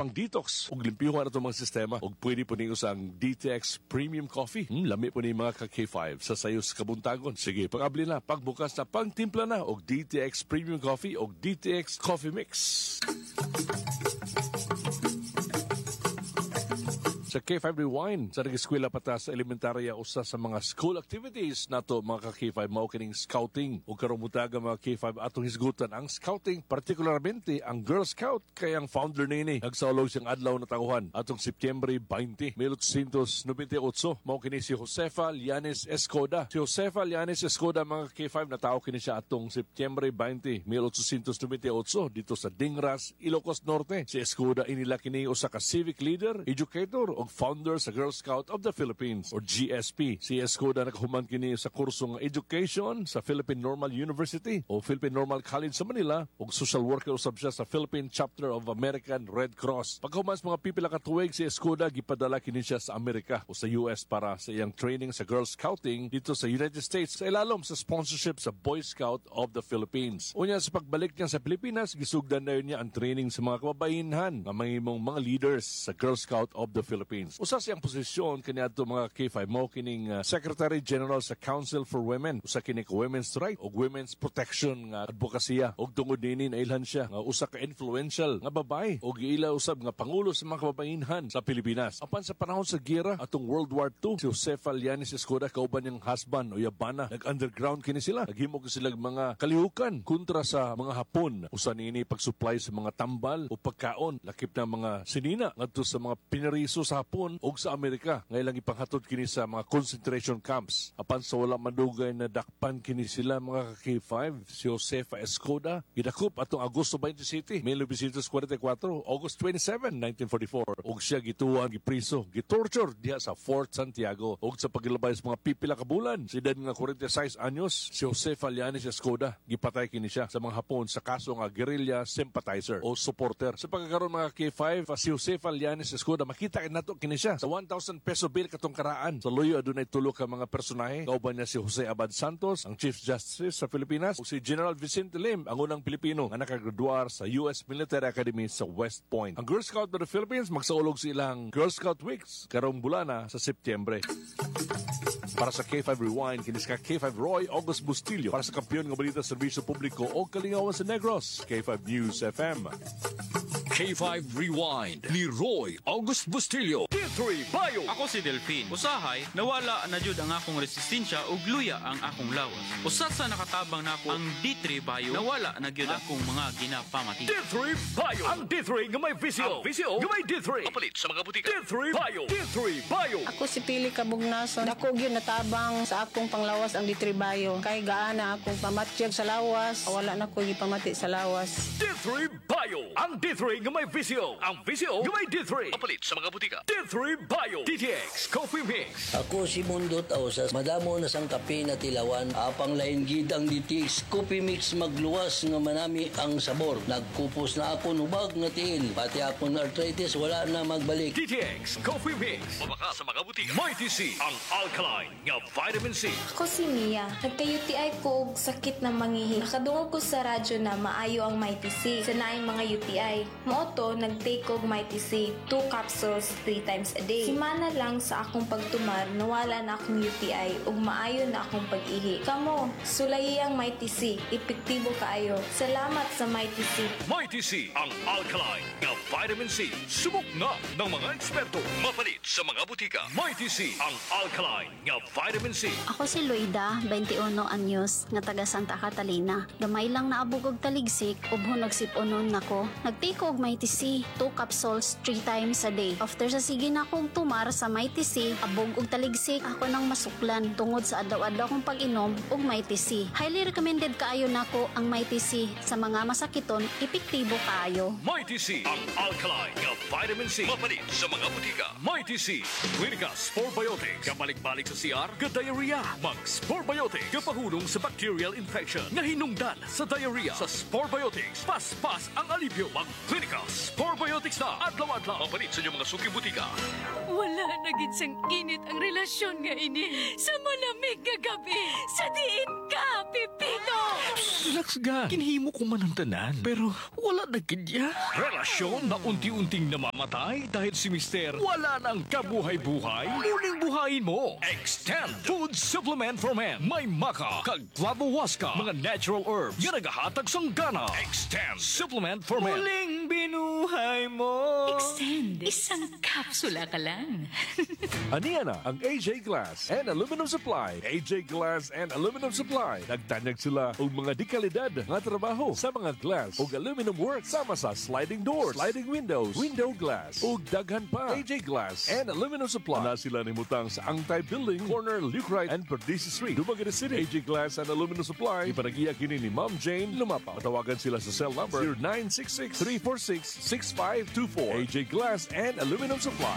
pang detox ug limpyuhan ato mga sistema ug pwede po niyo sa DTX Premium Coffee. Lami po ni mga ka-K5 sa sayos kabuntagon. Sige, pag-abli na, pagbukas na, pangtimpla na og DTX Premium Coffee og DTX Coffee Mix. Sa K5 Rewind, sa nag-eskwela pata sa elementarya usa sa mga school activities nato mga ka-K5 mao kining scouting ug karong butaga mga K5 atong hisgutan ang scouting, partikularmente ang Girl Scout kay ang founder nini nagsaulog siyang adlaw na tauhan atong September 20, 1898 mao kini si Josefa Llanes Escoda. Si Josefa Llanes Escoda mga K5 natao kini siya atong September 20, 1898 dito sa Dingras, Ilocos Norte. Si Escoda inila kini usa ka civic leader, educator o founder sa Girl Scout of the Philippines or GSP. Si Escoda nakahuman kini sa kurso ng education sa Philippine Normal University o Philippine Normal College sa Manila o social worker usab siya sa Philippine Chapter of American Red Cross. Pagkahuman sa mga pipila ka tuig, si Escoda gipadala kini siya sa Amerika o sa US para sa iyang training sa Girl Scouting dito sa United States sa ilalom sa sponsorship sa Boy Scout of the Philippines. Unya sa pagbalik niya sa Pilipinas, gisugdan na niya ang training sa mga kababayenhan nga mahimong mga leaders sa Girl Scout of the Philippines. Usa siyang posisyon kaniadto mga K5 mao kining Secretary General sa Council for Women. Usa kini ka women's right o women's protection nga advokasya og tungod nini nailhan siya nga usa ka influential nga babae og giila usab nga pangulo sa mga kababayenhan sa Pilipinas. Apan sa panahon sa giyera atong World War II, si Josefa Llanes Escoda kauban niyang husband o yabana nag-underground kini sila. Naghimo sila mga kalihukan kontra sa mga Hapon. Usa nini pag-supply sa mga tambal o pagkaon lakip na mga sinina ngadto sa mga pinariso sa Hapon o sa Amerika. Ngaylang ipanghatod kini sa mga concentration camps. Apan sa wala mandugay na dakpan kini sila mga K5, si Josefa Escoda gidakop atong Agosto 27, 1944, August 27, 1944 og siya gituwan, gipriso, gitorture diha sa Fort Santiago og sa paglabay sa mga pipila ka bulan. Si edad nga 46 anyos, si Josefa Llanes Escoda gipatay kini siya sa mga Hapon sa kaso nga guerrilla sympathizer o supporter. Sa pagkakaroon mga K5, si Josefa Llanes Escoda makita nato kini siya sa 1,000 peso bill katong karaan. Sa luyo adunay tulo ka mga personahe. Kauban niya si Jose Abad Santos, ang Chief Justice sa Pilipinas, o si General Vicente Lim, ang unang Pilipino nga nakagraduar sa US Military Academy sa West Point. Ang Girl Scout of the Philippines magsaulog silang Girl Scout Weeks karong bulana sa Setyembre. Para sa K5 Rewind, kinis ka K5 Roy August Bustillo. Para sa kampiyon ng balita sa serbisyo publiko o kalingawan sa Negros, K5 News FM. K5 Rewind ni Roy August Bustillo. D3 Bio. Ako si Delphine. Usahay, nawala na jud ang akong resistensya ug luya ang akong lawas. Usat sa nakatabang nako ang D3 Bio, nawala na jud akong mga ginapamati. D3 Bio. Ang D3 nga may visyo. Ang visyo nga may D3. Kapalit sa mga butika. D3 Bio. D3 Bio. Ako si Pili Kabugnason. Dako gyud natabang sa akong panglawas ang D3 Bio. Kay gaana akong pamatyag sa lawas. Wala na ko gipamati sa lawas. D3 Bio. Ang D3 nga may visyo. Ang visyo nga may D3. Kapalit sa mga butika. D3 Bio. DTX Coffee Mix. Ako si Mundot Ausas. Madamo na sang kape na tilawan. Apang lain gid ang DTX Coffee Mix magluwas nga manami ang sabor. Nagkupos na ako nubag nga tiil. Pati akong arthritis wala na magbalik. DTX Coffee Mix. Mabaka sa mga butika. Mighty C. Ang alkaline nga vitamin C. Ako si Mia. Nagka-UTI ko og sakit na mangihi. Nakadungog ko sa radyo na maayo ang Mighty C sa naayong mga UTI. Moto, nag-take og Mighty C 2 capsules 3 times a day. Simana lang sa akong pagtumar, nawala na akong UTI ug maayo na akong pag-ihi. Kamo, sulayi ang Mighty C. Epektibo kaayo. Salamat sa Mighty C. Mighty C. Ang alkaline nga vitamin C. Subok na ng mga eksperto. Mapalit sa mga butika. Mighty C. Ang alkaline nga vitamin C. Ako si Luida, 21 anyos, nga taga Santa Catalina. Gamay lang naabog og taligsik, ubho nagsip-unon nako. Nagtake og Mighty C, 2 capsules 3 times a day. After sa sige na akong tumar sa Mighty C, abog og taligsik, ako nang masuklan tungod sa adlaw-adlaw kong pag-inom og Mighty C. Highly recommended kaayo nako ang Mighty C sa mga masakiton, epektibo kaayo. Mighty C. Ang alkaline nga vitamin C. Mapalit sa mga butika. Mighty C. Clinica Sporbiotics. Kapalik-balik sa CR, ka-diarrhea. Mag-Sporbiotics. Kapahulong sa bacterial infection. Nga hinungdan sa diarrhea. Sa Sporbiotics. Pas-pas ang alibyo. Mag-Clinica Sporbiotics na. Adlaw-adlaw. Mapalit sa inyong mga suki butika. Wala na gid sang init ang relasyon nga ini sa malamig nga gabi. Sa diin ka, Pipino! Relax ga. Kinhimo ko man ang tanan. Pero wala na kidya. Relasyon na unti-unting namamatay dahil si Mister wala nang kabuhay-buhay. Muling buhayin mo. Extend Food Supplement for Men. May maka, kag clavohuasca, mga natural herbs nga nagahatag sang gana. Extend Supplement for Men. Muling binuhay mo. Extend, isang kapsula ka lang. Aniya na ang AJ Glass and Aluminum Supply. AJ Glass and Aluminum Supply. Nagtanyag sila og mga dikalidad nga trabaho sa mga glass ug aluminum work sama sa sliding doors, sliding windows, window glass ug daghan pa. AJ Glass and Aluminum Supply. Na sila nimutang sa Angtay Building, corner Lucrite and Perdices Street, Dumaguete City. AJ Glass and Aluminum Supply. Ipanagiya kini ni Ma'am Jane Lumapa. Tawagan sila sa cell number 0966-346-6524. AJ Glass and Aluminum Supply.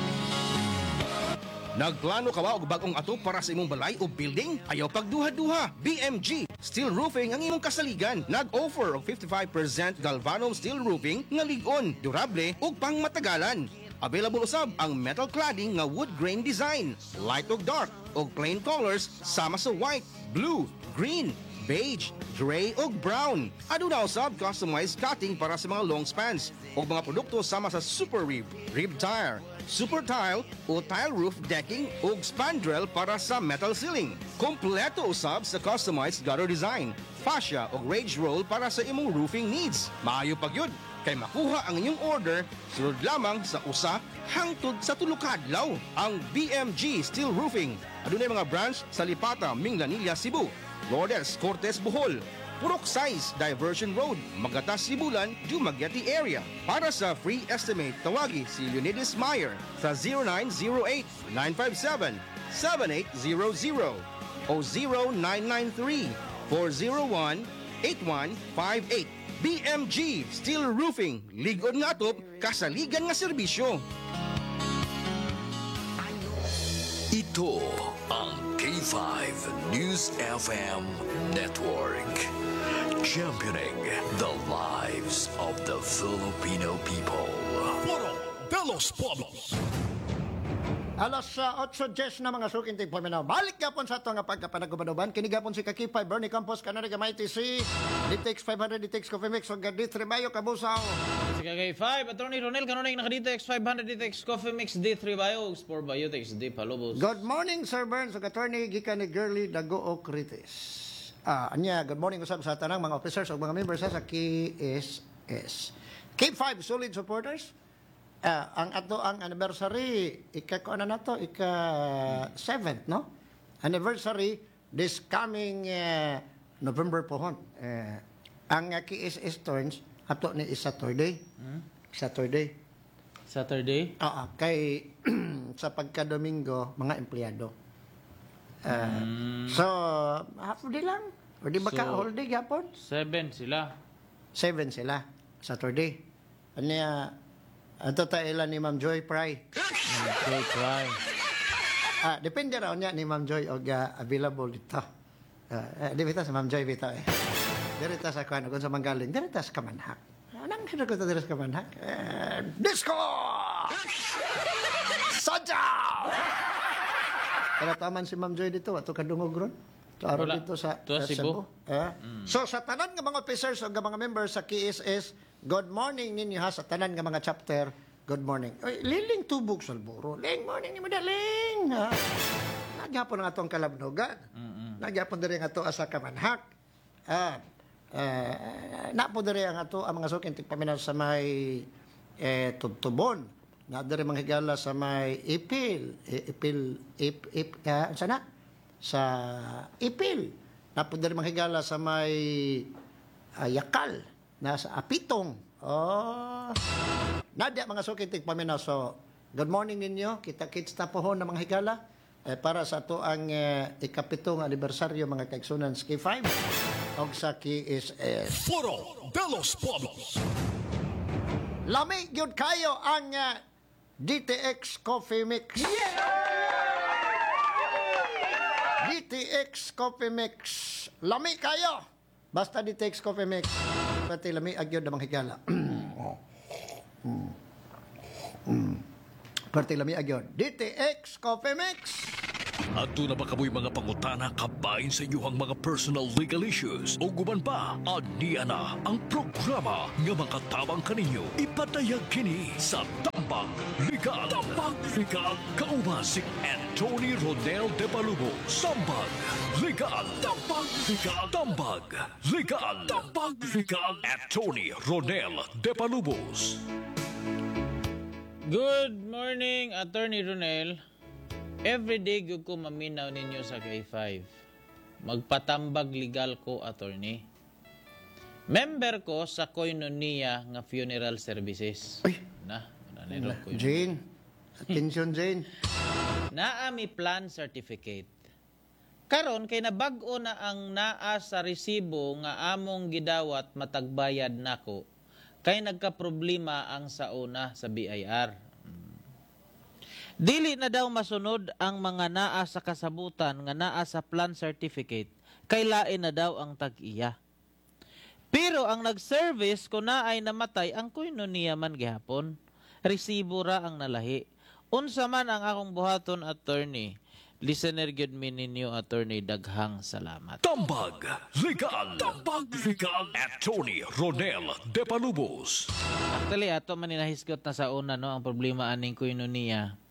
Nagplano ka ba og bagong ato para sa imong balay o building? Ayaw pagduha-duha. BMG Steel Roofing ang imong kasaligan. Nag-offer og 55% galvanum steel roofing nga lig-on, durable ug pangmatagalan. Available usab ang metal cladding nga wood grain design, light ug dark ug plain colors sama sa white, blue, green, beige, gray ug brown. Aduna usab customized cutting para sa mga long spans ug mga produkto sama sa super rib, rib tire, super tile o tile roof decking ug spandrel para sa metal ceiling. Kompleto usab sa customized gutter design, fascia ug rage roll para sa imong roofing needs. Maayo pagyud kay makuha ang inyong order sunod lamang sa usa hangtod sa tulo ka adlaw. Ang BMG Steel Roofing adunay mga branch sa Lipata, Minglanilla, Cebu, Lourdes, Cortes, Bohol, Purok Size, Diversion Road, Magatas, Sibulan, Dumaguete area. Para sa free estimate, tawagi si Leonidas Meyer sa 0908-957-7800 o 0993-401-8158. BMG Steel Roofing, ligod nga atop, kasaligan nga serbisyo. Ito ang K5 News FM Network. Championing the lives of the Filipino people. Foro de los Pueblos. Alas 8:10 na mga suking tigpaminaw. Balik gapon sa ito nga pagkapanagubanuban. Kinigapon si Kakipay, Bernie Campos, Canariga, MITC, DTX 500, DTX Coffee Mix, o D3 Bayo, Kabusaw. Si Kakipay, Attorney Ronel, kanoning naka-DTX 500, DTX Coffee Mix, D3 Bio, Sport Biotics, D Palobos. Good morning, Sir Burns, o Attorney Gikan ni Girly Dago Critis. Anya, good morning usab sa tanang mga officers o mga members sa KSS. K5 solid supporters. Ang ato ang anniversary ika 7th, no? Anniversary this coming November pohon. Ang KSS turns ato ni Saturday. Saturday. Kay sa pagka-Domingo mga empleyado. So half day lang. O di ba ka holiday gapon? 7 sila. Saturday. Anya ato tayo ni Ma'am Joy Pry. Depende raw niya ni Ma'am Joy og available dito. Di bita sa Ma'am Joy bita eh. Dirita sa kwan kung sa manggaling, dirita sa Kamanhak. Anong hira ko dirita sa Kamanhak? Disco! Sajaw! Kaya taman si Ma'am Joy dito, ato kadungog ron. Taro dito sa Cebu. So sa tanan nga mga officers o mga members sa KSS, good morning ninyo ha sa tanan nga mga chapter. Good morning. Oy, liling tubog Salburo. Ling morning ni madaling. Nagyapon ang atong kalabnogan. Nagyapon diri nga ato asa Kamanhak. Napo diri ang ato ang mga suking tigpaminaw sa may Tubtubon. Na diri manghigala sa may Ipil sana sa Ipil. Napo diri manghigala sa may Yakal. Nasa Apitong. Nadya mga sukitig paminaw. So, good morning ninyo. Kita-kits na pohon na mga higala. Para sa ito ang ikapitong anibersaryo mga kaigsunan sa K5 o sa KSS. Foro de los Pueblos. Lami yun kayo ang DTX Coffee Mix. DTX Coffee Mix. Lami kayo. Basta DTX Coffee Mix. Pati lami agyod na mga higala. Perti lami agyon. DTX Coffee Mix. Ato na ba kamoy mga pangutana kabahin sa iyong mga personal legal issues o guman pa, aniya na ang programa nga makatabang kaninyo ipadayag kini sa Tambag Legal. Tambag Legal, kauban si Anthony Rodel de Palubos. Tambag Legal. Tambag Legal. Tambag Legal. Tambag Legal. Anthony Rodel de Palubos. Good morning, Attorney Ronel. Everyday gyud ko maminaw ninyo sa K5. Magpatambag legal ko, attorney. Member ko sa Koinonia nga funeral services. Ay! Naniro ko yun. Jane. Attention, Jane. Naami plan certificate. Karon kay nabag-o na ang naa sa resibo nga among gidawat matagbayad nako. Kay nagka-problema ang sauna sa BIR. Dili na daw masunod ang mga naa sa kasabutan nga naa sa plan certificate, kay lain na daw ang tag-iya. Pero ang nag-service ko na ay namatay ang Koinonia man gihapon. Resibo ra ang nalahi. Unsa man ang akong buhaton, attorney. Listener gyud mi ninyo, attorney, daghang salamat. Tambag Legal. Tambag Legal. Attorney Rodel de Palubos. Actually, ato man ninahiskot na sa una, no, ang problema aning Koinonia.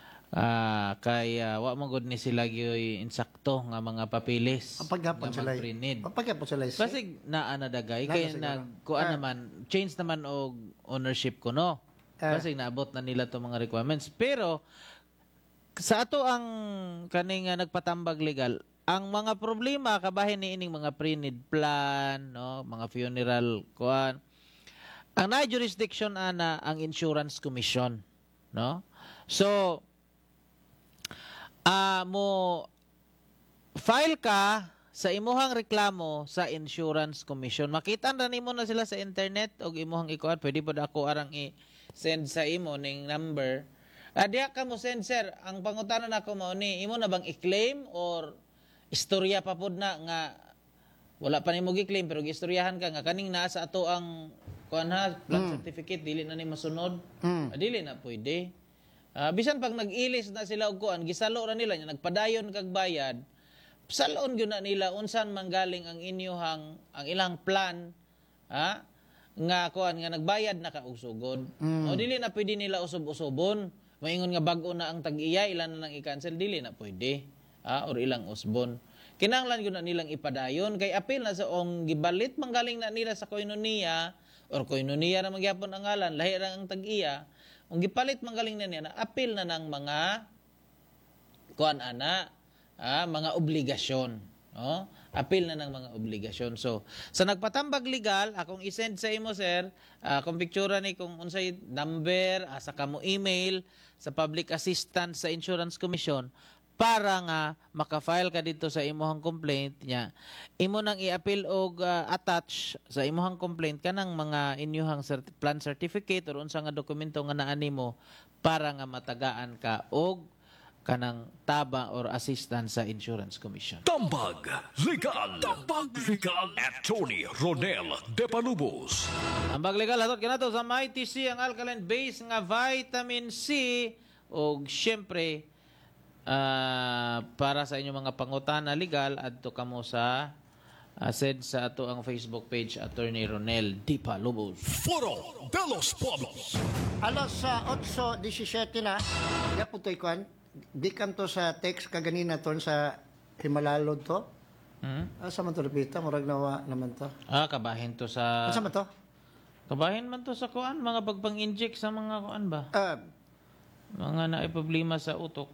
Wa mo gud ni sila gyoy insakto nga mga papilis. Ang paghapon sila. Paghapon sila. Basig naa na dagay kay nagkuan naman change naman og ownership ko, no. Basig naabot na nila to mga requirements. Pero sa ato ang kaning nagpatambag legal, ang mga problema kabahin ni ining mga pre-need plan, no, mga funeral kuan. Ang na jurisdiction ana ang Insurance Commission, no. So mo file ka sa imuhang reklamo sa Insurance Commission. Makita na nimo na sila sa internet og imuhang ikuan. Pwede po ako arang i-send sa imo ning number. Diya ka mo send, sir. Ang pangutanan ako mo ni, imo na bang i-claim or istorya pa pod na nga wala pa nimo gi-claim pero gistoryahan ka nga kaning naa sa ato ang kuan ha, plan certificate dili na ni masunod. Dili na pwede. Bisan pag nag-ilis na sila og kuan, gisalo ra nila nya nagpadayon kag bayad. Salon gyud na nila unsan manggaling ang inyong ang ilang plan, nga kuan nga nagbayad na ka og sugod. O dili na pwede nila usob-usobon. Maingon nga bag-o na ang tag-iya, ilan na lang i-cancel, dili na pwede. Or ilang usbon. Kinahanglan gyud na nilang ipadayon kay apil na sa ong gibalit manggaling na nila sa Koinonia or Koinonia na magyapon ang ngalan, lahi ra ang tag-iya. Ang gipalit manggaling na niya na apil na ng mga kuan ana, mga obligasyon, no? Apil na ng mga obligasyon. So, sa nagpatambag legal, akong i-send sa imo, sir, kung picture ni kung unsay number, sa kamo email sa public assistance sa Insurance Commission para nga maka-file ka dito sa imuhang complaint niya. Imo nang i-appeal og attach sa imuhang complaint kanang mga inyuhang plan certificate or unsa nga dokumento nga naa nimo para nga matagaan ka og kanang taba or assistance sa Insurance Commission. Tambag Legal. Tambag Legal. Attorney Rodel de Palubos. Tambag legal hatot kanato sa MyTC ang alkaline base nga vitamin C og syempre para sa inyong mga pangutana legal adto kamo sa send sa ato ang Facebook page Attorney Ronel de Palubos. Foro de los Pueblos. Alas 8:17 na. Yapon to'y kuan. Gikan to sa text kaganina ton sa Himalalod to. Asa man to repita, murag nawa naman to. Kabahin to sa Asa man to? Kabahin man to sa kuan, mga pagpang-inject sa mga kuan ba? Mga naay problema sa utok.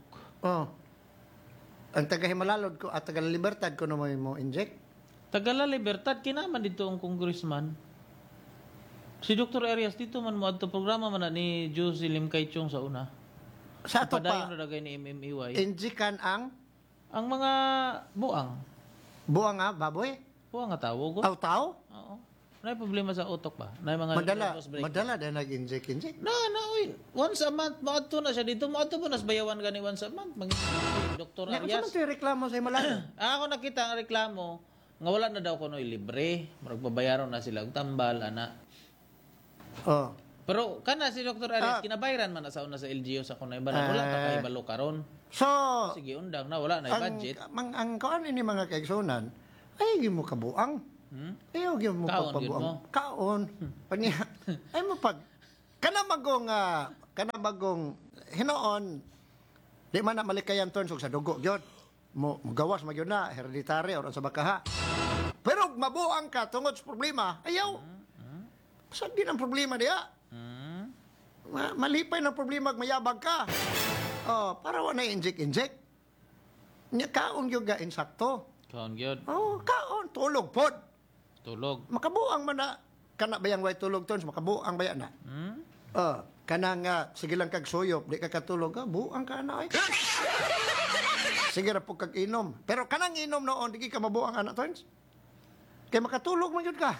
Ang taga Himalalod ko at taga Libertad ko mo inject. Taga Libertad kinaman dito ang congressman. Si Dr. Arias dito man mo adto programa man ni Josie Lim Kaichong sa una. Sa ato pa, ni MMEY. injikan ang mga buang. Buang nga, baboy? Buang nga tawag ko. Tao? Oo. May problema sa utok ba? May mga Madala dahil nag-inject. No, uy. Once a month, maadto na siya dito. Maadto po nas bayawan gani once a month. Dr. Arias. Ano man reklamo sa Himalaya? Ako nakita ang reklamo, nga wala na daw kuno libre. Magbabayaron na sila og tambal, ana. Pero kana si Dr. Aris, kinabayran man na sa una sa LGU sa kunay ba wala ta kay balo karon. So, sige undang na wala na budget. Ang kaon ini mga kaigsunan, ay mo kabuang. Ayaw gyud mo Kaon, pagpabuang. gyud mo. Kaon. Panya, ay mo pag kana bagong hinoon di man na malikayan turns sa dugo gyud. Mo gawas magyud na hereditary or sa bakaha. Pero mabuang ka tungod sa problema, ayaw. Saan din ang problema diya? Malipay ng problema mayabag ka. Oh, para wala inject. Nya kaon gyud ga insakto. Kaon gyud. Oh, kaon tulog pod. Tulog. Makabuang man na kana bayang way tulog tons makabuang baya na. Kana nga sige lang kag suyop, di ka katulog ka, buang ka na ay. Sige ra pug kag inom. Pero kanang inom noon di ka mabuang anak tons. Kay makatulog man gyud ka.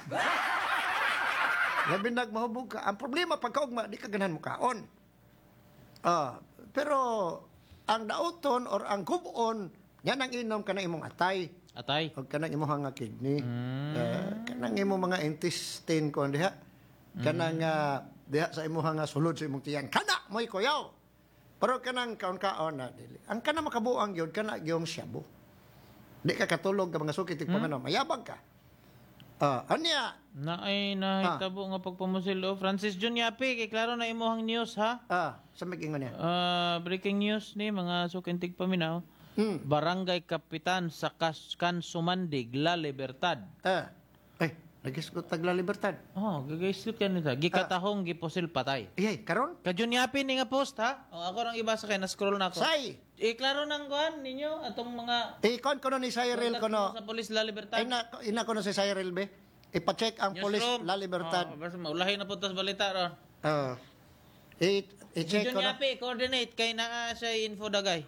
Labi nagmahubog ka. Ang problema pagkaugma di ka ganahan mo kaon. Pero ang daoton or ang kubon, yan ang inom ka na imong atay. Atay? O ka na imong nga kidney. Kanang imong mga intestine ko diha. Kanang diha sa imong nga sulod sa imong tiyan. Kana mo'y kuyaw. Pero kanang kaon-kaon na dili. Ang kana makabuang gyud kana gyung syabo. Di ka katulog ka mga sukit pamano, mayabang ka. Anya? Na ay nahitabo nga pagpamusil Francis Jun Yapi, kay klaro na imuhang news ha? Sa magingon niya. Breaking news ni mga sukintig paminaw. Barangay Kapitan sa Kansumandig, La Libertad. Nagisgot tag La Libertad. Gagisgot ka nita. Gikatahong giposil patay. Karon? Ka Jun Yapi ni nga post ha? Ako nang ibasa kay na-scroll na ako. Say! Klaro nang kuhan ninyo atong mga kono ni Cyril kono sa Police La Libertad. Ina kono si Cyril be. Ipa-check ang Police La Libertad. Basta maulahin na punta sa balita ron. I-check Jun Yapi, coordinate kay naa siya info dagay.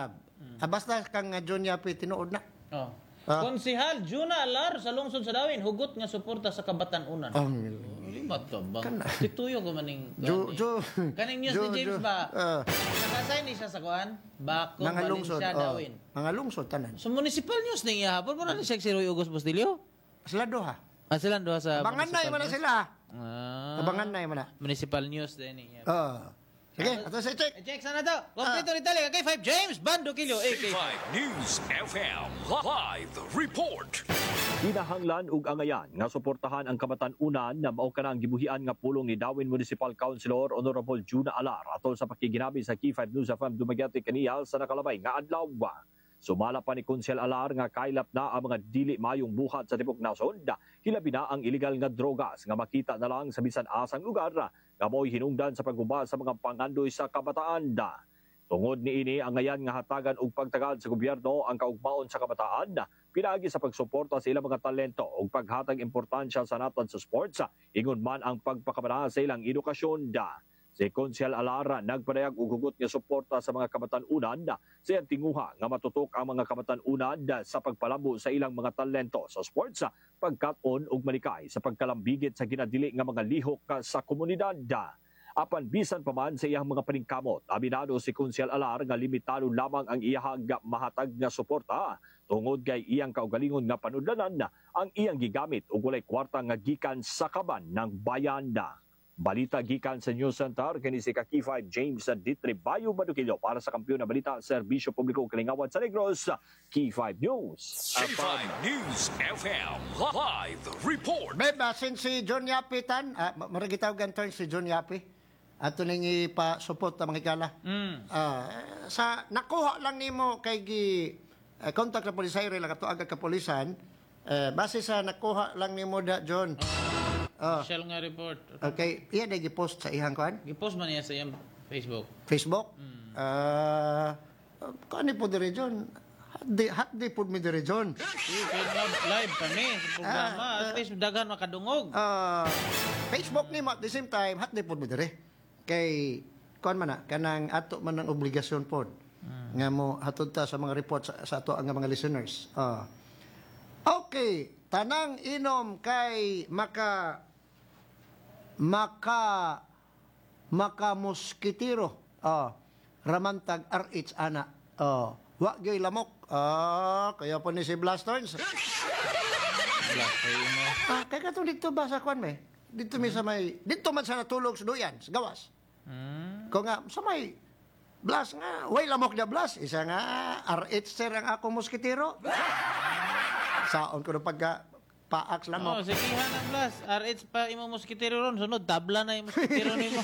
Basta kang Jun Yapi tinuod na. Konsihal Juna Alar sa lungsod sa Dawin hugot nga suporta sa Kabatan-unan. Limat ka ba? Tituyo ko maning kaning news ni James ba? Nakasay ni siya sa kuan? Bako Valencia Dawin. Mga lungsod tanan. So municipal news ning hapon mo na siya si Roy August Bustilio? Sila doha. Sila doha sa abangan na man sila. Abangan na man. Municipal news din niya. Sige, ato sa check. Check sana to. Kompleto rin talaga kay 5 James Bando Kilyo. K5 News FM Live Report. Kinahanglan ug angayan nga suportahan ang Kabatan-unan na mao kanang gibuhian nga pulong ni Dawin Municipal Councilor Honorable Juna Alar atol sa pakiginabi sa K5 News FM Dumaguete kaniya sa nakalabay nga adlaw. Sumala pa ni Konsel Alar nga kailap na ang mga dili mayong buhat sa tibok nasod. Hilabi na ang illegal nga drogas nga makita na lang sa bisan asang lugar nga mo'y hinungdan sa pagguba sa mga pangandoy sa kabataan. Tungod ni ini ang ngayan nga hatagan og pagtagad sa gobyerno ang kaugmaon sa kabataan, pinaagi sa pagsuporta sa ilang mga talento ug paghatag importansya sa natad sa sports, ingon man ang pagpakabana sa ilang edukasyon. Si Konsel Alara nagpadayag og hugot nga suporta sa mga kabatan-unan sa iyang tinguha nga matutok ang mga kabatan-unan sa pagpalambo sa ilang mga talento sa sports, pagkat-on ug malikay sa pagkalambigit sa ginadili nga mga lihok sa komunidad. Apan bisan pa man sa iyang mga paningkamot, aminado si Konsel Alar nga limitado lamang ang iyahang mahatag nga suporta tungod kay iyang kaugalingon nga panudlanan ang iyang gigamit ug walay kwarta nga gikan sa kaban ng bayan. Balita gikan sa News Center kini si K5 James Ditri Bayo Badukilyo para sa kampiyon na balita Serbisyo Publiko Kalingawat sa Negros, K5 News. K5 News FM Live Report. Beba, since si John Yapi maragitawagan turn si John Yapi ato ning ipa-support ta mga ikala. Sa nakuha lang nimo kay contact sa Police Cyril lang agad kapolisan, base sa nakuha lang nimo da John. Official nga report. Okay, iya na gi-post sa ihang kuan? Gi-post man niya sa iyang Facebook. Facebook? Kani po dire John? Hot day po mi dire John. Live kami sa programa. At least daghan makadungog. Facebook ni mo at the same time, hot day po mi dire. Kay kuan man na, kanang ato man ang obligasyon po. Nga mo hatod ta sa mga report sa ato ang mga listeners. Okay, tanang inom kay makamuskitiro. Ramantag RH ana. Wa gay lamok. Kaya po ni si Blastorns. Kaya katong dito ba sa kwan me? Dito mi sa may, dito man sa natulog sa duyan, sa gawas. Kung nga, sa may, Blas nga, way lamok na Blas. Isa nga, R8 sir ang akong muskitero. Saon ko na pagka, paaks lamok. Sige ng Blas. RH pa imo muskitero ron. Sunod, tabla na yung muskitero ni mo.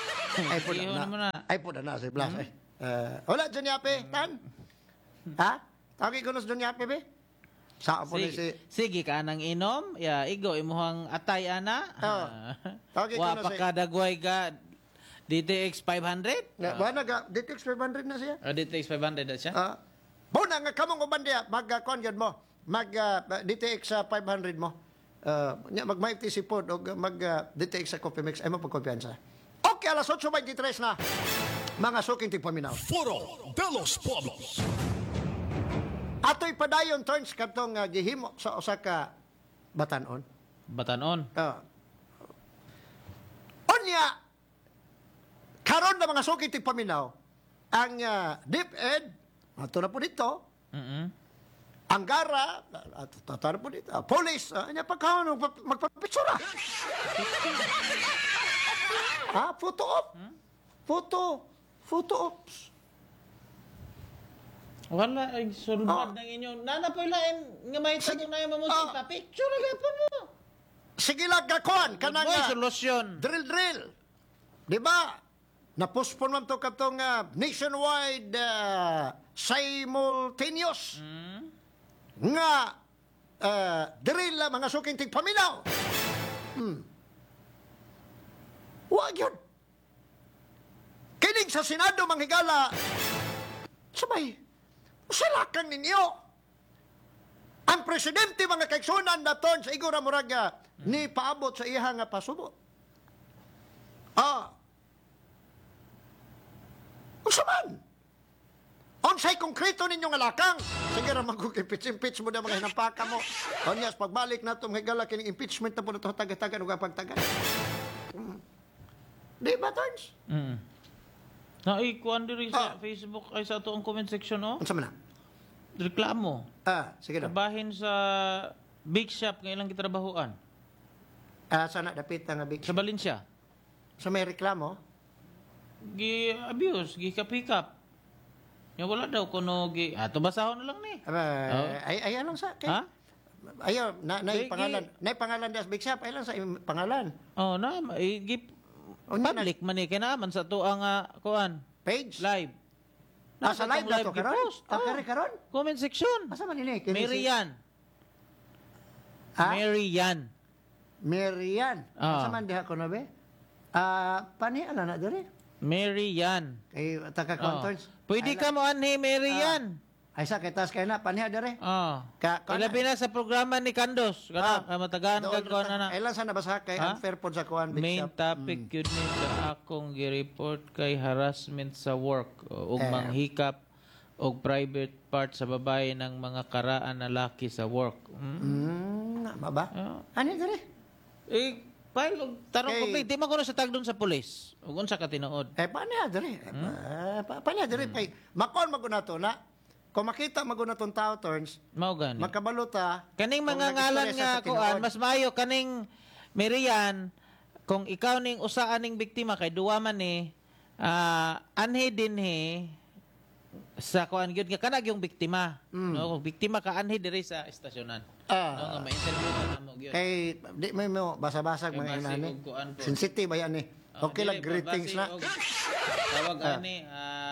Ay po na si Blas. Wala, dyan yape, tan? Ha? Tawagin ko na sa dyan yape, be? Saan po ni si... Sige ka nang inom. Igo, imuhang atay, ana. Tawagin ko na si... Wapakadagway ka. DTX 500? Wala nga, DTX 500 na siya. DTX 500 na siya? Bona nga kamong uban diya, mag-conjure mo. DTX 500 mo. Mag-MyFTC po, o mag-DTX sa Coffee Mix. Ay mo pagkumpiyansa. Okay, alas 8:23 na. Mga suking tigpaminaw. Foro de los Pueblos. Ato'y padayon turns katong gihimo sa Osaka Batanon. Batanon? Onya, karon na mga suking tigpaminaw, ang DepEd, ito na po dito, ang gara, ito na po dito, police, pagkakaon, magpapitsura. Photo op. Photo ops. Wala, ay sulbad ng inyong, nanapoy lain, nga may tagong na yung mamusik, picture lang po mo. Sige lang, gakuan, kanang solusyon. Drill. Di ba? Napospon man to katong nationwide simultaneous nga drill mga suking tigpaminaw. Wag yun. Kining sa Senado manghigala, sabay, usilakan ninyo. Ang presidente mga kaigsunan na ton sa igura muraga ni paabot sa iya nga pasubo. Usaman. Onsay konkreto ninyo nga lakang. Sige ra mag-impeach mo na mga hinampaka mo. Onyas, pagbalik na itong higala kining impeachment na po na ito taga-taga o kapag-taga. Di ba, Torns? Naikuan diri sa Facebook ay sa ito ang comment section, no? Unsa man na? Reklamo. Sige daw. Kabahin sa big shop nga ilang kitrabahuan. Sana dapit nga big shop. Sa Valencia. So may reklamo? Gi-abuse, gi-pick-up. Yung wala daw kuno ato basahon na lang ni. Ay lang sa. Ha? Ayo, nay pangalan das big shop, ay lang sa pangalan. Public man ni kinaman sa tuang kuan page live. Sa live na to karon? Karon? Comment section. Asa man ini? Marian. Marian. Asa man diha ko na be? Pani ala na dire? Marian. Kay taga-conference. Pwede ka mo anhi Marian. Ay sa kitas kay na pani dire? Ilabi na sa programa ni Candos. Kana matagaan kag kuan na. Ilan sa nabasa kay unfair pod sa kuan big main topic yun ni sa akong gi-report kay harassment sa work ug manghikap og private part sa babae ng mga karaan na laki sa work. Maba? Ani dire? File og tarong complete. Di man kuno sa tagdon sa pulis. Ug unsa ka tinuod? Paano dire? Paano dire? Makon magunato na. Kung makita magunaton tao turns, mao gani. Makabaluta. Kaning mga ngalan nga kuan, mas maayo kaning Marian kung ikaw ning usa aning biktima kay duwa man ni anhi dinhi sa kuan gyud nga kanag yung biktima. No, kung biktima ka anhi diri sa estasyonan. No, nga ma-interview ka namo gyud. Kay di mo basa-basag mga inani. Sensitive ba yan ni? Okay lang, greetings na. Tawag ani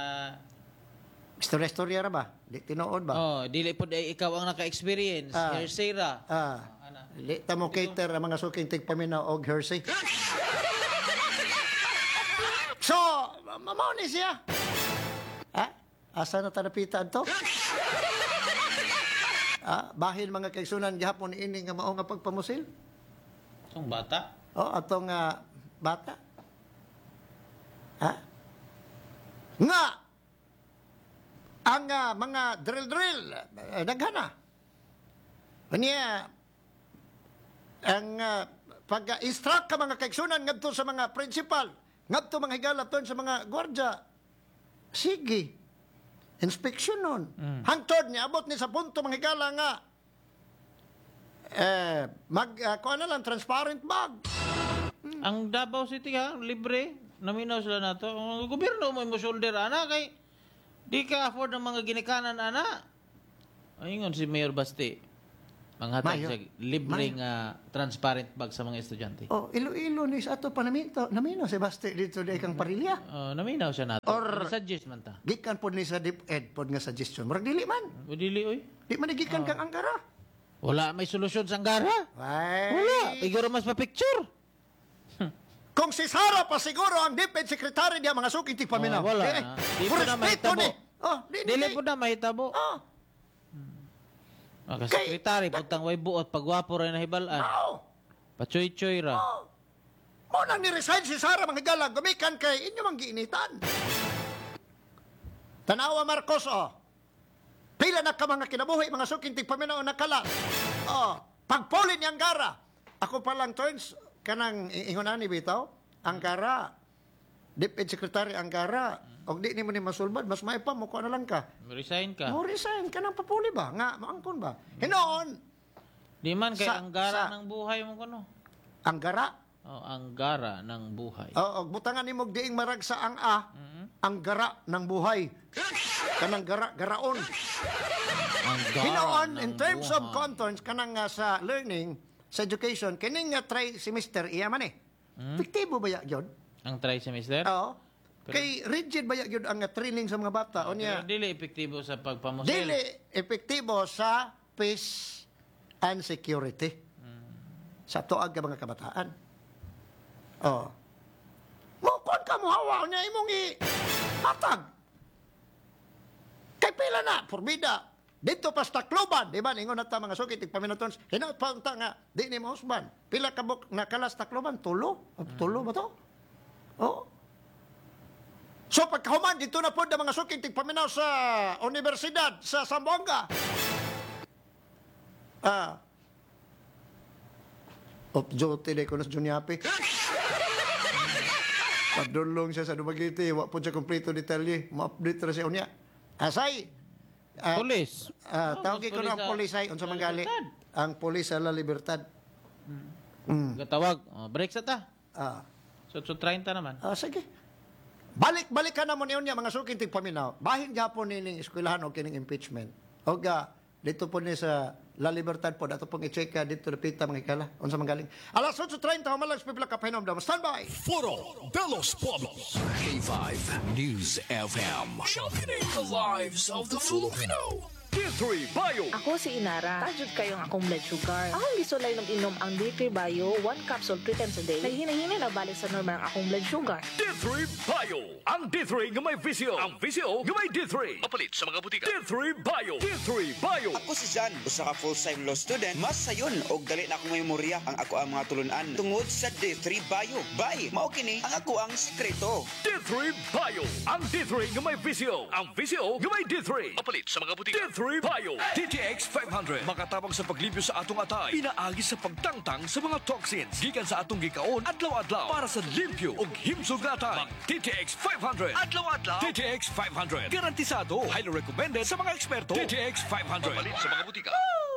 Istorya ra ba? Di tinuod ba? Dili pod ay ikaw ang naka-experience. Hearsay ra. Di ta mo cater ang mga suking tigpaminaw og hearsay. So, mamaw ni siya. Asa na tanapitaan to? Bahin mga kaigsunan gihapon ini nga mao nga pagpamusil. Atong bata? Atong bata. Nga ang mga drill daghana. Kanya ang pag-instruct ka mga kaigsunan ngadto sa mga principal, ngadto mga higalaton sa mga gwardiya. Sige. Inspection nun. Hangtod niya, abot ni sa punto mga higala nga kuha na lang, transparent bag. Ang Davao City ha, libre. Naminaw sila na to. Ang gobyerno mo shoulder, ana, kay di ka afford ng mga ginikanan, ana. Ayun si Mayor Basti. Manghatag Mayor. siya libre nga transparent bag sa mga estudyante. Oh, Iloilo ni sa ato pa naminaw si Basti dito di kang parilya. Naminaw siya nato. Or Suggest man ta. gikan pod ni sa DepEd pod nga suggestion. Murag dili man. Dili oy. Di man gikan kang Angara. Wala may solusyon sa Angara. Ay. Wala. Iguro mas pa-picture. Kung si Sara pa siguro ang DepEd secretary diya mga suking tigpaminaw. Wala na. Di po na mahitabo. Dili po na mahitabo. Sekretary, putang way buot, pagwapo rin na hibalaan. Pachoy-choy ra. Mo nang ni-resign si Sara mga galang, gumikan kay inyo mang giinitan. Tanawa Marcos, pila na ka mga kinabuhi, mga suking tigpaminaw na kalat. Pagpuli ni Angara. Ako palang turns, kanang ingunan ni Bitaw, Angara, DepEd Secretary Angara, og di ni mo ni masulbad, mas maipa mo ko na lang ka. Resign ka. Mo resign ka nang papuli ba? Nga, maangkon ba? Hinoon. Di man kay Anggara ng buhay mo kuno. Anggara? Anggara ng buhay. Og butangan ni mo diing marag sa Anggara ng buhay. Kanang garaon. Hinoon, in terms of contents, kanang sa learning, sa education, kining nga try semester, iya man Efektibo ba yun? Ang try semester? Oo. Kay rigid ba yun ang training sa mga bata? O niya, dili epektibo sa pagpamusil. dili epektibo sa peace and security. Sa tuag ka mga kabataan. Mukon ka mo hawa niya imong hatag. Kay pila na, forbida. Dito pa sa Tacloban, di ba? Ingon na ta mga sukit, tigpaminatons. Hinaut pa ang nga, di ni mo husband. Pila ka buk nakalas Tacloban, tulo? Tulo ba to? So pagkahuman, dito na po na mga sukit, tigpaminaw sa universidad, sa Zamboanga. Jote de ko na sa Juniapi. Padulong siya sa Dumaguete, wa po siya kompleto detalye. Ma-update ra siya unya. Asay, Polis. tawagin ko na ang polis ay unsa manggali. Ang polis sa La Libertad. Gatawag. Break sa ta. So 30 naman. Sige. Balik ka na mo niya mga suking tigpaminaw. Bahin gyapon nining eskwelahan og kining impeachment. Og dito po ni sa La Libertad po dato pong i-check dito napita mga ikala. Unsa manggaling. Alas 8:30 humalag pipila ka painom daw. Stand by. Foro de los Pueblos. K5 News FM. Championing the lives of the Filipino. D3 Bio. Ako si Inara. Tajud kayong akong blood sugar. Akong gisulay inom ang D3 Bio 1 capsule 3 times a day. Naghinay-hinay na balik sa normal ang akong blood sugar. D3 Bio. Ang D3 nga may visyo. Ang visyo nga may D3. Mapalit sa mga butika. D3 Bio. D3 Bio. Ako si Jan, usa ka full-time law student. Mas sayon og dali na akong memorya ang ako ang mga tulunan tungod sa D3 Bio. Bye, mao kini ang ako ang sekreto. D3 Bio. Ang D3 nga may visyo. Ang visyo nga may D3. Mapalit sa mga butika. D3 Bio. DTX 500. Makatabang sa paglibyo sa atong atay. Pinaagi sa pagtangtang sa mga toxins. Gikan sa atong gikaon adlaw-adlaw para sa limpyo ug himsog nga atay. Mag DTX 500. Adlaw-adlaw. DTX 500. Garantisado. Highly recommended sa mga eksperto. DTX 500. Mapalit sa mga butika.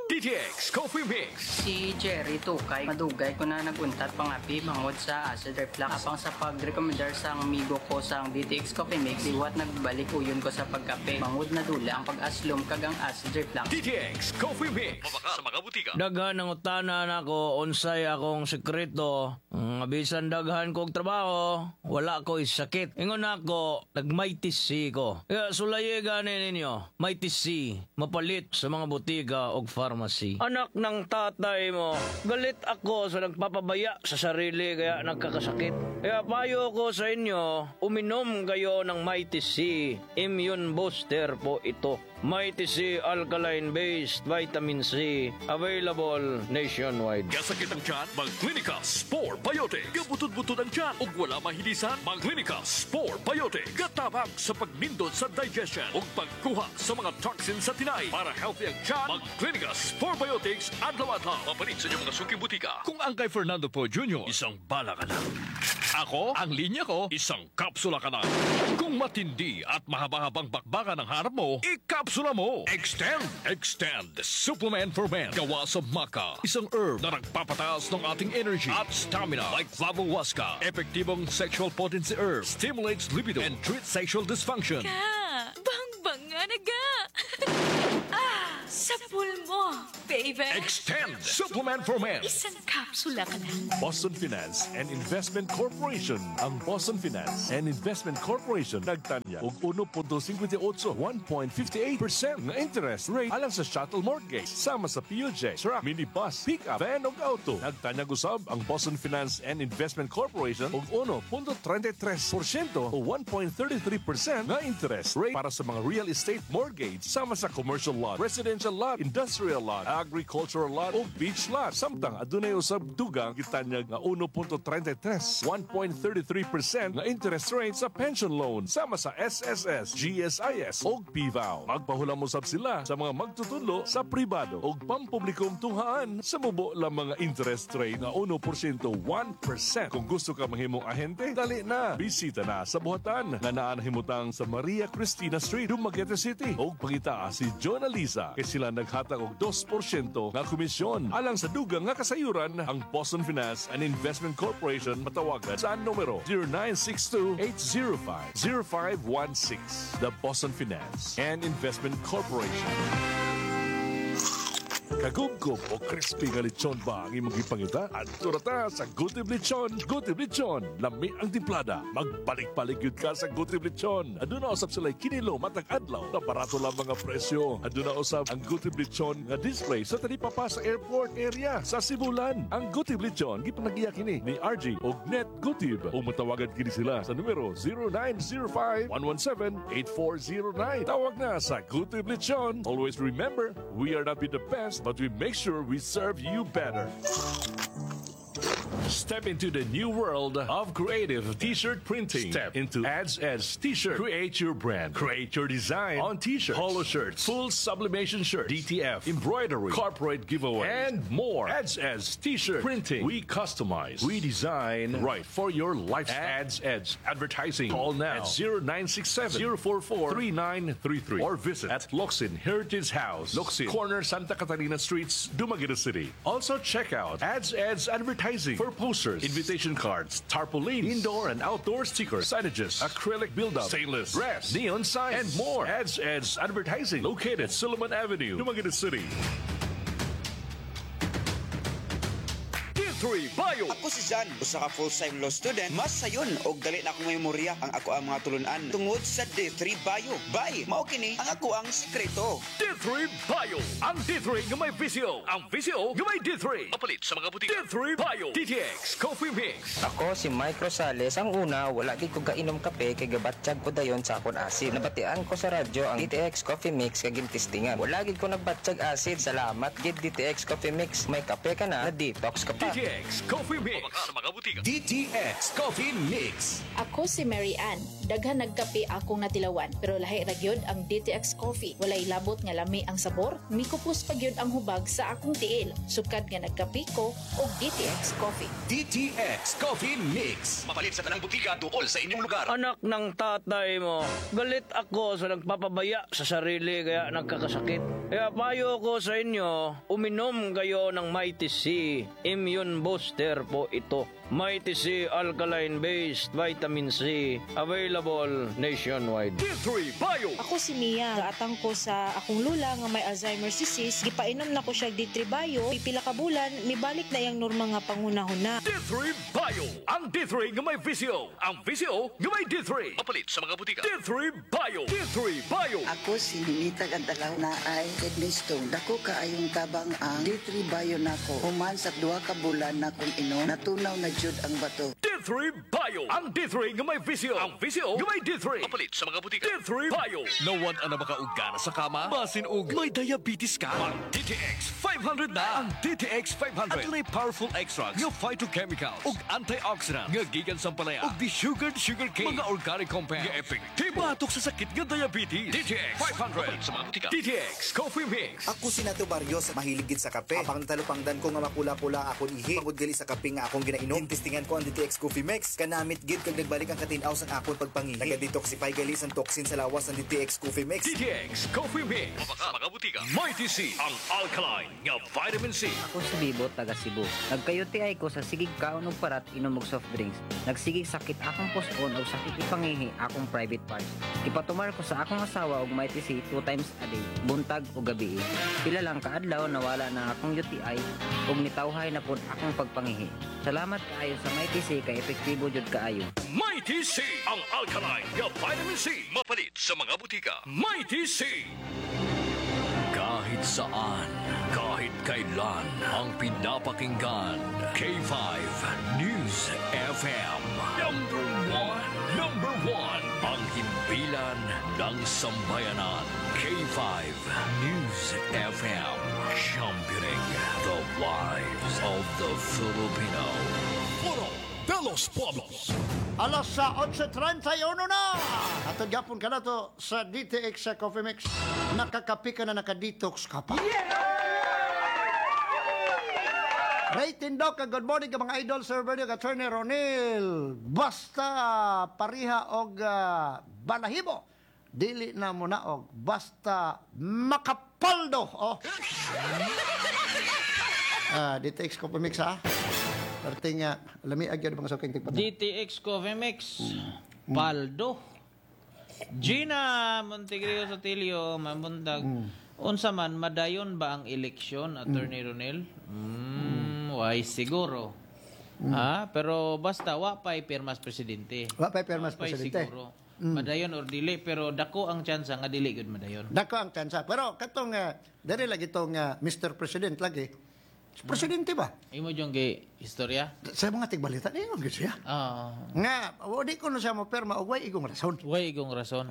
DTX Coffee Mix. Si Jerry Tukay, madugay ko na naguntat pangapi bangod sa acid reflux. Apang sa pag-recommendar sa amigo ko sa DTX Coffee Mix, liwat nagbalik uyon ko sa pagkape. Bangod na dula ang pag-aslom kagang acid reflux. DTX Coffee Mix. Mabaka sa mga butika. Daghan ang utanan ako, unsay akong sekreto. Bisan daghan kog trabaho, wala ko sakit. Ingon ako, nag-mighty C ko. Kaya sulaye ganin ninyo, mighty C, mapalit sa mga butika og pharmacy. Anak ng tatay mo, galit ako sa nagpapabaya sa sarili kaya nagkakasakit. Kaya payo ko sa inyo, uminom kayo ng Mighty C. Immune booster po ito. Mighty C alkaline-based vitamin C. Available nationwide. Kasakit ang tiyan, Mag-Clinica Spore Biotic. Gabutod-butod ang tiyan ug wala mahilisan, Mag-Clinica Spore Biotic. Gatabang sa pagnindot sa digestion ug pagkuha sa mga toxins sa tinay. Para healthy ang tiyan, Mag-Clinica Spore Biotics adlaw-adlaw. Mapalit sa inyong mga suking butika. Kung ang kay Fernando Po Jr., isang bala ka na. Ako, ang linya ko, isang kapsula ka na. Kung matindi at mahaba-habang bakbakan ang harap mo, ikapsula kapsula mo. Extend Supplement for Men. Gawa sa maca, isang herb na nagpapataas ng ating energy at stamina like Flavohuasca. Epektibong sexual potency herb, stimulates libido and treats sexual dysfunction. Bang nga naga. Sa pool mo, baby. Extend Supplement for Men. Isang kapsula ka na. Boston Finance and Investment Corporation. Ang Boston Finance and Investment Corporation nagtanya og 1.58, 1.58% na interest rate alang sa shuttle mortgage sama sa PUJ, truck, minibus, pickup, van ug auto. Nagtanyag usab ang Boston Finance and Investment Corporation og 1.33% o 1.33% na interest rate para sa mga real estate mortgage sama sa commercial lot, residential lot, industrial lot, agricultural lot o beach lot. Samtang adunay usab dugang gitanyag nga 1.33, 1.33% na interest rate sa pension loan sama sa SSS, GSIS o PVAW. Magpahulam usab sila sa mga magtutudlo sa pribado o pampublikong tunghaan sa mubo lang mga interest rate na 1%, 1%. Kung gusto ka mahimong ahente, dali na. Bisita na sa buhatan nga naa nahimutang sa Maria Cristina Street, Dumaguete City. O pangita si Jonah Lisa kay sila naghatag og 2% nga komisyon. Alang sa dugang nga kasayuran, ang Boston Finance and Investment Corporation matawagan sa numero 0962-805-0516. The Boston Finance and Investment Corporation. Kagubgob o crispy nga lechon ba ang imong gipangita? Adto ra ta sa Gutib Lechon. Gutib Lechon, lami ang timplada. Magbalik-balik yun ka sa Gutib Lechon. Aduna usab sila'y kinilo matag adlaw na barato lang mga presyo. Aduna usab ang Gutib Lechon nga display sa talipapa sa airport area sa Sibulan. Ang Gutib Lechon gipanagiya kini ni RG og Net Gutib. O matawagan kini sila sa numero 0905-117-8409. Tawag na sa Gutib Lechon. Always remember, we are not be the best, but we make sure we serve you better. Step into the new world of creative t-shirt printing. Step into Ads Edge T-shirt. Create your brand. Create your design on t-shirts, polo shirts, full sublimation shirts, DTF, embroidery, corporate giveaway, and more. Ads Edge T-shirt printing. We customize. We design right for your lifestyle. Ads Edge Advertising. Call now at 0967-044-3933 or visit at Locsin Heritage House, Locsin, corner Santa Catalina Streets, Dumaguete City. Also check out Ads Edge Advertising for posters, invitation cards, tarpaulins, indoor and outdoor stickers, signages, acrylic build-up, stainless, brass, neon signs, and more. Ads Advertising, located Solomon Avenue, Dumaguete City. Bayo. Ako si Jan, usa ka full-time law student. Mas sayon og dali na akong memorya ang ako ang mga tulunan tungod sa D3 Bayo. Bay, mao kini ang ako ang sekreto. D3 Bayo. Ang D3 nga may VCO. Ang VCO nga may D3. Mapalit sa mga butika. D3 Bayo. DTX Coffee Mix. Ako si Mike Rosales. Ang una, wala gid ko kainom kape kay gabatsyag ko dayon sa akon acid. Nabatian ko sa radyo ang DTX Coffee Mix kay gintistingan. Wala gid ko nagbatsyag acid. Salamat gid DTX Coffee Mix. May kape ka na detox ka pa. DTX Coffee Mix. Sa mga butika. DTX Coffee Mix. Ako si Mary Ann. Daghan nagkape akong natilawan, pero lahi ra gyud ang DTX Coffee. Walay labot nga lami ang sabor, mikupos pa gyud ang hubag sa akong tiil. Sukad nga nagkape ko og DTX Coffee. DTX Coffee Mix. Mapalit sa tanang butika tuol sa inyong lugar. Anak ng tatay mo, galit ako sa nagpapabaya sa sarili kaya nagkakasakit. Kaya payo ko sa inyo, uminom kayo ng Mighty C Immune Booster po ito. Mighty C Alkaline-based Vitamin C, available nationwide. D3 Bio. Ako si Mia. Gaatang ko sa akong lula nga may Alzheimer's disease. Gipainom na ko siya D3 Bio. Pipila ka bulan, mibalik na yung norma nga pangunahuna. D3 Bio. Ang D3 nga may VCO. Ang VCO nga may D3. Mapalit sa mga butika. D3 Bio. D3 Bio. Ako si Ninita Gandalaw na ay kidney stone. Dako kaayong tabang ang D3 Bio nako. Human sa 2 ka bulan na kung inom, natunaw na jud ang bato. D3 Bio. Ang D3 nga may VCO. Ang VCO nga may D3. Mapalit sa mga butika. D3 Bio. Nawad ang makaugana sa kama? Basin og may diabetes ka? Ang DTX 500 na. Ang DTX 500. At may powerful extracts nga phytochemicals ug antioxidants nga gikan sa palaya ug desugared sugarcane. Mga organic compounds nga epektibo batok sa sakit nga diabetes. DTX 500 sa mga butika. DTX Coffee Mix. Ako si Nato Barrios, mahilig gid sa kape. Ang pangtalupangdan ko nga mapula-pula akong ihi. Pagod gali sa kape nga akong ginainom. Testingan ko ang DTX Coffee Mix. Kana naamit gid kag nagbalik ang katinaw sa akon pagpangihi. Naga-detoxify gali ang toxin sa lawas ng DTX Coffee Mix. DTX Coffee Mix. Mabaka mga butika. Mighty C ang alkaline nga vitamin C. Ako si Bibo, taga Cebu. Nagka-UTI ko sa sigig kaon ug parat inom og soft drinks. Nagsigig sakit akong puspon ug sakit ipangihi akong private parts. Ipatumar ko sa akong asawa og Mighty C 2 times a day, buntag o gabi. Pila lang kaadlaw nawala na akong UTI ug nitawhay na pud akong pagpangihi. Salamat kaayo sa Mighty C kay epektibo jud kaayo. Mighty C ang alkaline nga vitamin C. Mapalit sa mga butika. Mighty C. Kahit saan, kahit kailan, ang pinapakinggan. K5 News FM. Number one, ang himpilan ng sambayanan. K5 News FM. Championing the lives of the Filipino. Puro de los Pueblos. Alas sa 8:31 na! Atod gapon ka na to sa DTX sa Coffee Mix. Nakakapi ka na, nakadetox ka pa. Rating daw ka, good morning ka mga idol, Sir Bernie, ka Attorney Ronil. Basta pariha og balahibo. Dili na mo na og basta makapaldo. Oh. DTX Coffee Mix ha. Parte nga, lami agyan mga saking tigpata. DTX Coffee Mix, Paldo. Gina Montegrio Sotilio, mamundag. Unsa man, madayon ba ang eleksyon, Attorney Ronel? Why siguro. Pero basta, wapay pirmas presidente. Wapay pirmas presidente. Siguro. Madayon or dili, pero dako ang tsansa nga dili gud madayon. Dako ang tsansa. Pero katong, dali lagi itong Mr. President lagi. Presidente ba? Imo jong istorya? Sa mga tigbalita, ingon gud siya. Nga, di ko na siya mo perma, o way igong rason. Way igong rason.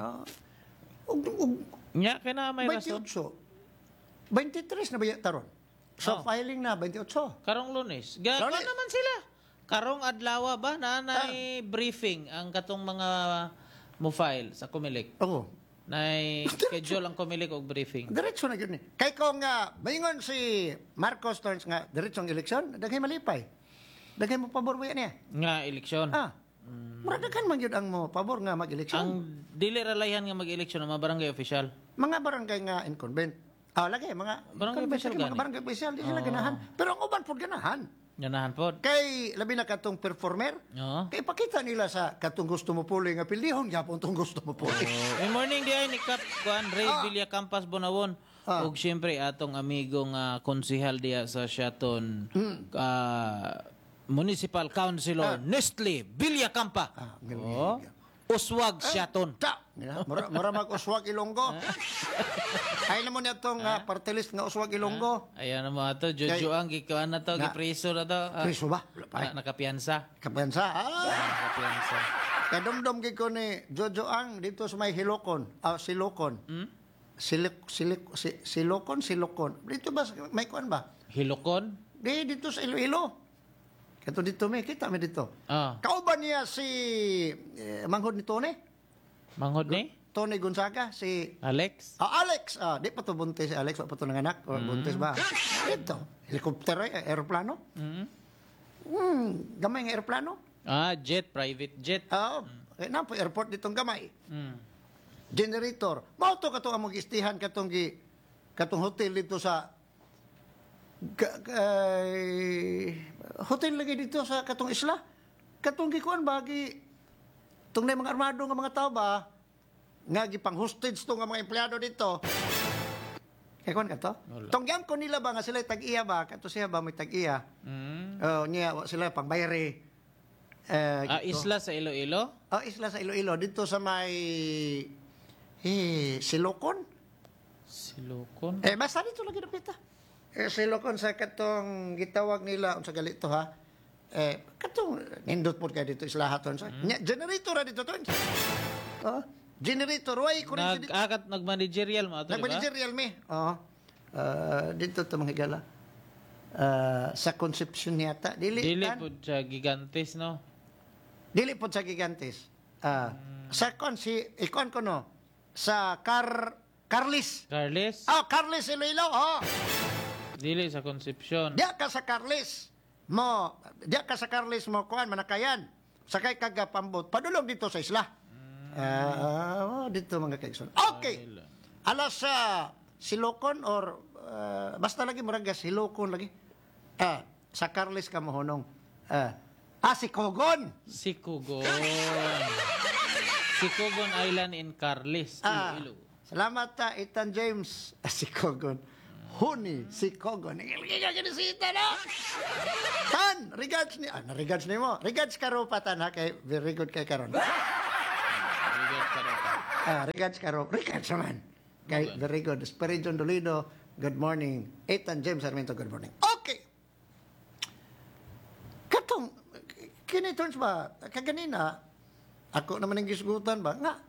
Nya, kaya na may rason. 23 na ba taron? So, filing na, 28. Karong Lunes. Gano'n naman sila. Karong adlaw ba na briefing ang katong mga mo file sa Comelec? Oo. Schedule ang Comelec og briefing. Diretso na yun. Kay kung maingon si Marcos Torrens nga diretsong eleksyon, daghay malipay. Daghay mo pabor mo yan niya. Nga eleksyon. Muradakan man yun ang mo pabor nga mag-eleksyon. Ang dili ralayhan nga mag-eleksyon ang mga barangay official. Mga barangay nga incumbent. Lagi, mga barangay official mga barangay official, di sila ganahan. Pero ang uban po ganahan. Ganahan po. Kay labi na katong performer, kay pakita nila sa katong gusto mo puli nga pilihon, yapon tong gusto mo puli. Good morning di ay ni Kap Juan Ray Villacampas Bonawon. Ug siyempre atong amigong konsehal diya sa Shaton Municipal Councilor Nestle Villacampa. Uswag Shaton. Mura mag-uswag Ilonggo. Ay naman itong party list nga uswag Ilonggo. Ayan naman ito. Jojo ang gikuan na to. Gipreso na to. Preso ba? Nakapiansa. Kapiansa? Nakapiansa. Kadumdum giko ni Jojo ang dito sa may Hilokon. Silokon. Silokon. Dito ba? May kuan ba? Hilokon? Dito sa Iloilo. Kato dito kita may dito. Kauban niya si manghod ni Tony? Manghod ni? Tony Gonzaga, si Alex? Alex. Di pa to buntis si Alex, pa to nanganak o buntis ba? Dito. Helicopter, aeroplano? Gamay nga aeroplano? Jet, private jet. Na po airport ditong gamay. Generator. Mao to katong among istihan katong hotel dito sa hotel lagi dito sa katong isla. Katong gikuan bagi tung na mga armado nga mga tao ba nga gipang hostage to nga mga empleyado dito. Kaya kuan kato? Tungyam ko nila ba nga sila tag-iya ba? Kato siya ba may tag-iya? Niya sila pang bayari. Isla sa Iloilo? Isla sa Iloilo dito sa may Silokon. Silokon? Basta dito lagi napita. Silokon sa katong gitawag nila unsa gali to ha. Katong nindot po kayo dito islahaton sa. Generator na dito to. Generator way ko rin nag-managerial mo ato, nag-managerial mi. Dito to mga higala. Sa Concepcion yata. Dili po sa Gigantes, no? Dili po sa Gigantes. Sa ikon ko no. Sa Carlis. Carlis? Carlis Iloilo. Dili sa Concepcion. Diya ka sa Carlis mo kuan manakayan sakay kagapambot, padulong dito sa isla. Dito mga kaigsoon. Okay. Alas sa Silocon or basta lagi murag Silocon lagi. Sa Carles ka mohonong. Sikogon. Sikogon. Sikogon Island in Carles, Iloilo. Salamat Ethan James. Sikogon. Huni, Sikogon. Ginisita na. Tan, regards ni regards ni mo. Regards karo patan ha kay very good kay karon. Regards karo. Regards naman. Kay very good. Spiridion Dolido, good morning. Ethan James Sarmiento, good morning. Okay. Katong kini turns ba kaganina ako naman ang gisgutan ba nga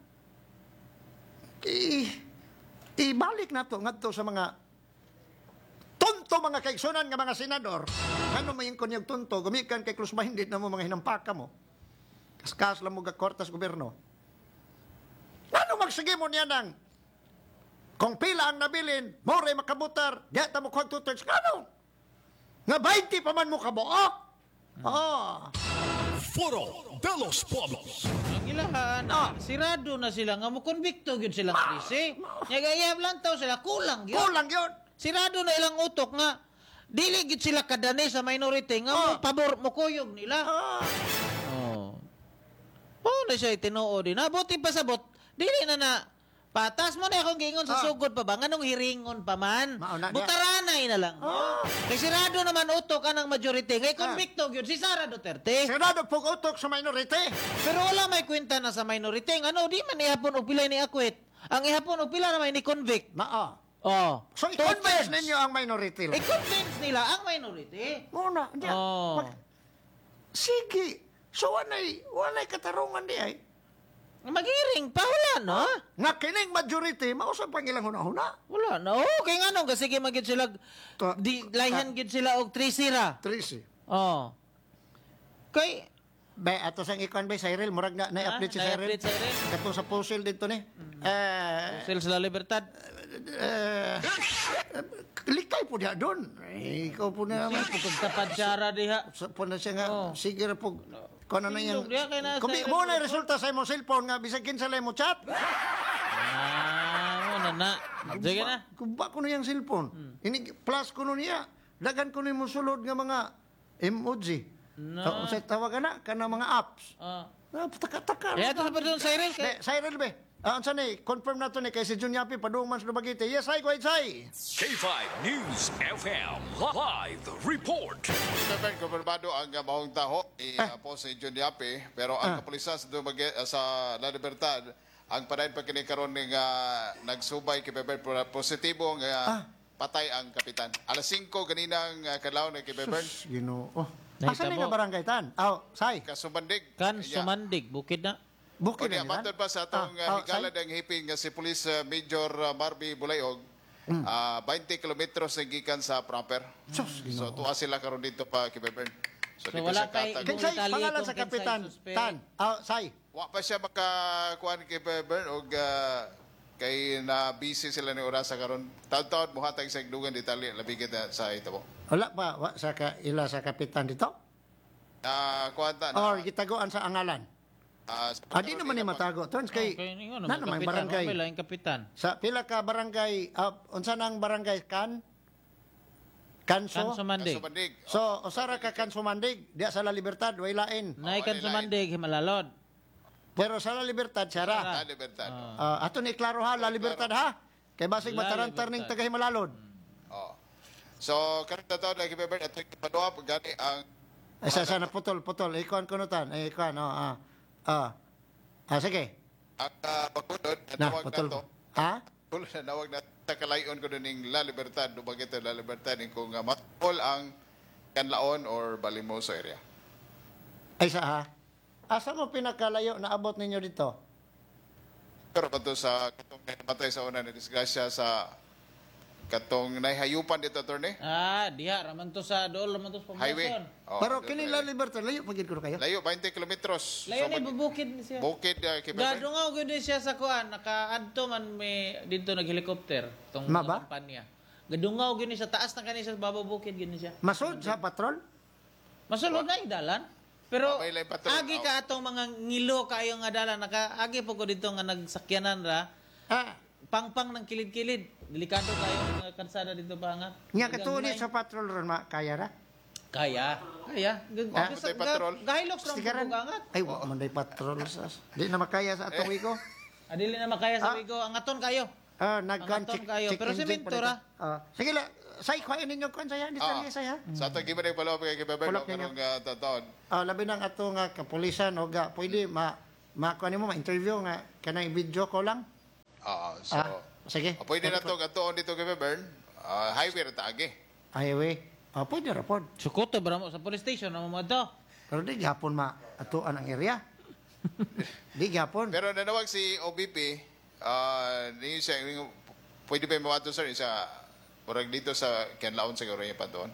ibalik na to ngadto sa mga tonto mga kaigsunan nga mga senador ano mayin ko niyang tonto gumikan kay close minded na mo mga hinampaka mo kaskas lang mo gakortas gobyerno ano magsige mo niya ng kung pila ang nabilin more makabutar gata mo kung 2/3 ano nga 20 pa man mo kabuo Foro de los Pueblos. Ang ilahan, sirado na sila nga mo konbikto gyud silang krisi. Nyagayab lang taw sila kulang gyud. Kulang gyud. Sirado na ilang utok nga dili gyud sila kadani sa minority nga mo pabor mo kuyog nila. Na siya tinuo din. Buti pasabot dili na patas mo na akong giingon sa sugod pa ba? Nganong hiringon pa man? Butaranay na lang. Kay sirado naman utok ka ng majority. Ngay konbikto yun si Sara Duterte. Sirado pug utok sa minority. Pero wala may kwenta na sa minority. Ano, di man ihapon o pila ni akwit. Ang ihapon o pila naman ni convict. So, i-convince ninyo ang minority. I-convince nila ang minority. Muna. Sige. So, walay katarungan di ay. Magiring pa, wala no? Nga kining majority, mausap pang ilang huna-huna. Wala no? Kaya nga nung, kasi magid sila, layhan gid sila og 3 sira. 3 Kay, ato sang ikon ba, Cyril, murag na-update si Cyril. Katong sa puzzle dito ni. Puzzle sa Libertad. Likay po diha doon. Ikaw po na naman. Pagkatapad siyara diha. Po na siya nga, sige na po. Kung ano na yan. Kung mo na resulta sa imong cellphone nga, bisag kinsa lang mo chat. Na. Sige na. Kung ba ko na yung cellphone. Plus ko niya. Dagan ko na yung sulod nga mga emoji. Sa tawagan na, ka na mga apps. Taka-taka. Ito sa pagdun, Cyril. Cyril be. Ansa ni, confirm na to ni kay si Junyapi Padung man sa Dumaguete. Yes, I go inside. K5 News FM Live Report. Sabi kumpirmado ang mahong taho po si Junyapi, pero ang kapulisan sa Dumaguete sa La Libertad ang padayon pa kini karon ning nagsubay kay Bebern positibo nga patay ang kapitan. Alas 5 ganinang kadlaw na kay Bebern. Ginoo. Asan nga barangay tan? Say. Kasumandig. Sumandig, bukid na. Bukid na. Matod pa sa atong higala ng hiping nga si Police Major Marby Bulayog, 20 kilometros na gikan sa proper. So tuwa sila karon dito pa kay Bebern. So wala kay pangalan sa kapitan tan. Say. Wa pa siya makakuan kay Bebern og kay na busy sila ni orasa karon. Taud-taud mohatag sa igdugan detalye labi kita sa itabo. Wala pa sa ila sa kapitan dito? Kuanta na. Or gitaguan sa angalan? Di naman ni matago. Turns kay na naman barangay. Lain kapitan. Sa pila ka barangay, unsa nang barangay Kanso Mandig. So usara ka Kanso Mandig, diya sa La Libertad way lain. Nay Kanso Mandig Himalalod. Pero sa La Libertad sara. La Libertad. Ato ni klaro ha, La Libertad ha. Kay basig matarantar ning taga Himalalod. So karon taw lagi Bebern at paduha gani ang sa na putol. Ikuan kunutan. Ikuan sige. Ang pagkunod, nawag na to. Nawag na takalayon ko ning La Libertad, Dumaguete La Libertad, kung matpol ang Kanlaon or Balimoso area. Ay ha? Asa mo pinakalayo na abot ninyo dito? Pero pato sa katong namatay sa una na disgrasya sa katong nahayupan dito, attorney? Diha raman to sa dool raman to sa highway. Pero kini La Libertad layo pagid ko kayo. Layo 20 kilometros. Layo ni bubukid ni siya. Bukid kay Bebern. Gadungaw gyud siya sa kuan, nakaadto man may dito nag-helicopter tong kampanya. Gadungaw gyud ni sa taas na kani sa bababukid gyud ni siya. Masud sa patrol? Masulod na idalan. Pero May lay patrol. agi ka atong mga ngilo kayo nga dala naka agi po ko dito nga nagsakyanan ra. Pangpang ng kilid-kilid. Delikado kayo nga kansada dito pa nga. Nya katuli sa patrol ron kaya ra? Kaya. patrol. Gahilox ra Stikaran. mo angat. Ay, wa man day patrol sas. Di na makaya sa atong wiko. Adili na makaya sa wigo. Angaton kayo. Nagkan Angaton check kayo. Pero semento ra. Sige la, say kuhain ninyo kon saya detalye saya. Sa atong giba ning follow up kay Bebel Follow up ninyo. karong taon. Labi nang ato nga kapulisan o ga pwede kuha mo ma-interview nga kanang video ko lang. So Sige. pwede na to atoon dito kay Bebel. Highway ra taagi. Highway. Pwede ra pod. Sukoto ba mo sa police station na mo to? Pero di gapon atuan ang area. Di gapon. Pero nanawag si OBP, ni siya pwede pa mawato sir sa murag dito sa Kanlaon siguro yung pa doon.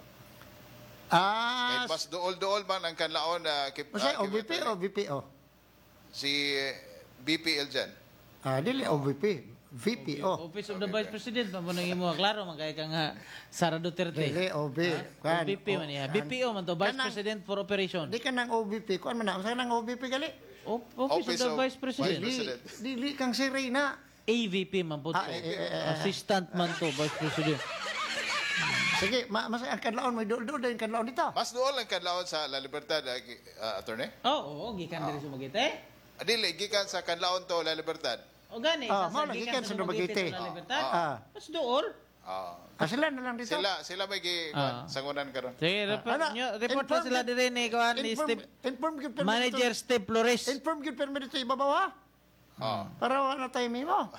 Kahit mas dool ba ng Kanlaon na OBP o BPO? Si BPL dyan. Dili OBP. VPO. Office of the Vice President pa mo nang imo klaro man kay ka nga Sara Duterte. Dili OB. OBP man niya. BPO man to, Vice President for Operation. Di ka nang OBP. Kuan man na. Sa nang OBP gali? Office of the Vice President. Dili kang si Reyna. AVP man po. Assistant man to, Vice President. Sige, mas ang Kanlaon mo dool din Kanlaon dito. Mas dool ang Kanlaon sa La Libertad, attorney? Oo, gikan diri sa Magite. Dili, gikan sa Kanlaon to La Libertad. O gani, mo lagi kan sa Dumaguete. Mas dool. Sila na lang dito. Sila may sangunan karon. Sige, report na sila dire ni kuan ni Steve. Manager Steve Flores. Inform gyud permi dito ibabaw ha. Para wala tayo mo.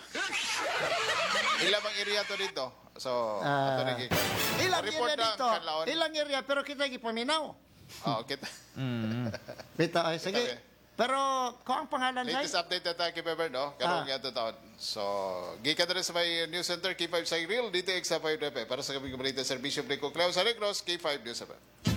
Ilang bang area to dito? So, ilang area dito? Ilang area pero kita gipaminaw. Kita. Bita ay sige. Pero kung ang pangalan sa latest update na tayo kay Beber, no? Karong nga taon. So, gikan na rin sa may news center, K5 sa Real, DTX sa 5 Para sa kaming balita, Servisyo Brico Cleo sa Negros, K5 News 7.